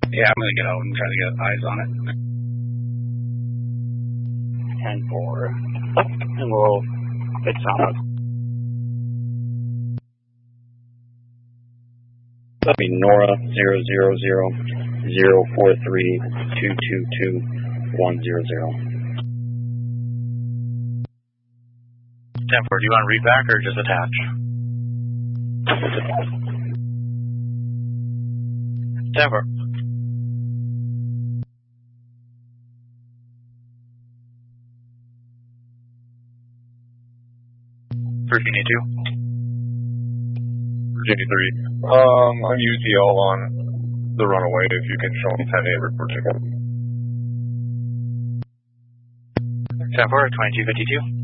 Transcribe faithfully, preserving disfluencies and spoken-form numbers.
Yeah, I'm going to get out and try to get eyes on it. ten four. And we'll hit sound out. That'll be Nora zero zero zero zero four three two two two one zero zero. ten four, do you want to read back or just attach? ten four. Virginia two. Virginia three. Um, I'm U T L on the runaway if you can show me ten eight report ticket. ten four, twenty-two fifty-two.